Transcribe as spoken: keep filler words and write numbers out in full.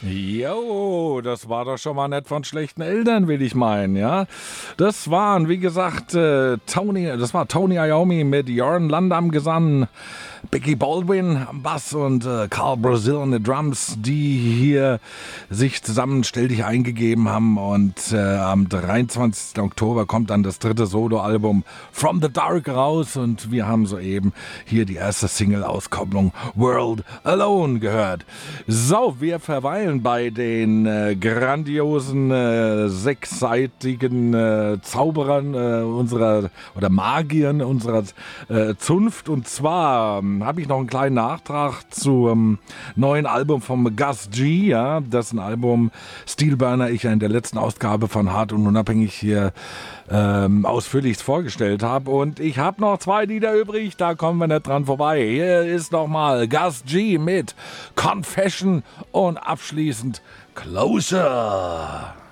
Jo, das war doch schon mal nett von schlechten Eltern, will ich meinen, ja. Das waren, wie gesagt, äh, Tony, das war Tony Iommi mit Jörn Land am Gesang, Becky Baldwin am Bass und äh, Carl Brazil an den Drums, die hier sich zusammen Stell dich eingegeben haben. Und äh, am dreiundzwanzigsten Oktober kommt dann das dritte Soloalbum From the Dark raus und wir haben soeben hier die erste Single-Auskopplung World Alone gehört. So, wir verweilen bei den äh, grandiosen äh, sechsseitigen äh, Zauberern äh, unserer oder Magiern unserer äh, Zunft, und zwar ähm, habe ich noch einen kleinen Nachtrag zum neuen Album von Gus G, ja, das ist ein Album Steelburner ich ja in der letzten Ausgabe von Hart und Unabhängig hier ähm, ausführlich vorgestellt habe, und ich habe noch zwei Lieder übrig, da kommen wir nicht dran vorbei. Hier ist nochmal Gus G mit Confession und abschließend Closer.